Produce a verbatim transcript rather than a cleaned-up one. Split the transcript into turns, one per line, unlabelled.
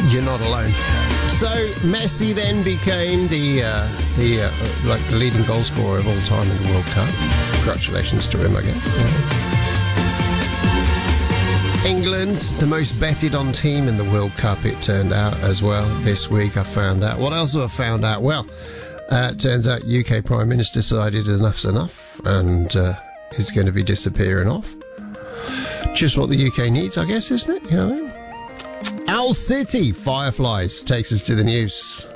You're not alone. So Messi then became the uh, the uh, like the leading goal scorer of all time in the World Cup. Congratulations to him, I guess. Yeah. England, the most betted on team in the World Cup, it turned out as well. This week I found out. What else have I found out? Well, uh, it turns out U K Prime Minister decided enough's enough and uh, is going to be disappearing off. Just what the U K needs, I guess, isn't it? You know what I mean? Owl City Fireflies takes us to the news.